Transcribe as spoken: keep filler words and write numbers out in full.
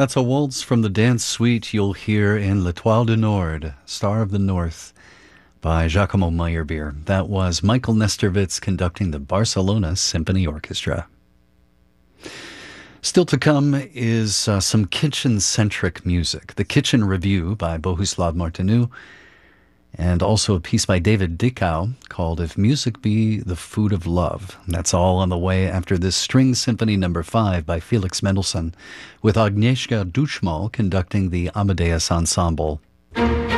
That's a waltz from the dance suite you'll hear in L'Étoile du Nord, Star of the North, by Giacomo Meyerbeer. That was Michael Nestervitz conducting the Barcelona Symphony Orchestra. Still to come is uh, some kitchen-centric music. The Kitchen Review by Bohuslav Martinu, and also a piece by David Dickau called If Music Be the Food of Love. That's all on the way after this String Symphony number five by Felix Mendelssohn, with Agnieszka Duchmal conducting the Amadeus Ensemble.